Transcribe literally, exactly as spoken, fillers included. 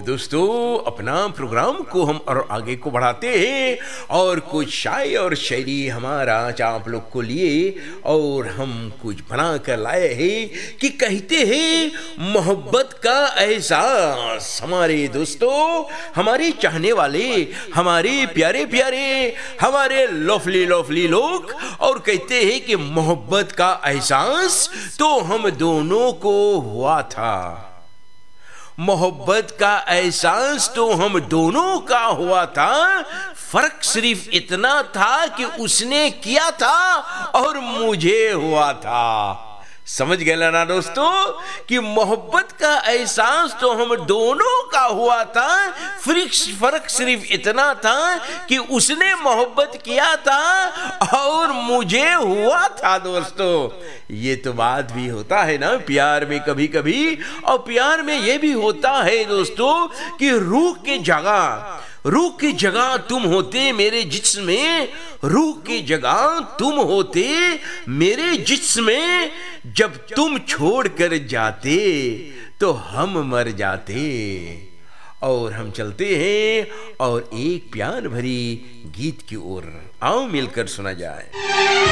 दोस्तों अपना प्रोग्राम को हम और आगे को बढ़ाते हैं और कुछ शायरी और शायरी हमारा आप लोग को लिए और हम कुछ बना कर लाए हैं कि कहते हैं मोहब्बत का एहसास। हमारे दोस्तों, हमारे चाहने वाले, हमारे प्यारे प्यारे, हमारे लवली लवली लोग, और कहते हैं कि मोहब्बत का एहसास तो हम दोनों को हुआ था। मोहब्बत का एहसास तो हम दोनों का हुआ था, फर्क सिर्फ इतना था कि उसने किया था और मुझे हुआ था। समझ गए ना दोस्तों कि मोहब्बत का एहसास तो हम दोनों का हुआ था, फर्क सिर्फ इतना था कि उसने मोहब्बत किया था और मुझे हुआ था। दोस्तों, ये तो बात भी होता है ना प्यार में कभी कभी, और प्यार में ये भी होता है दोस्तों कि रूह की जगह रूह की जगह तुम होते मेरे जिस्म में, रूह की जगह तुम होते मेरे जिस्म में। जब तुम छोड़ कर जाते तो हम मर जाते। और हम चलते हैं और एक प्यार भरी गीत की ओर, आओ मिलकर सुना जाए।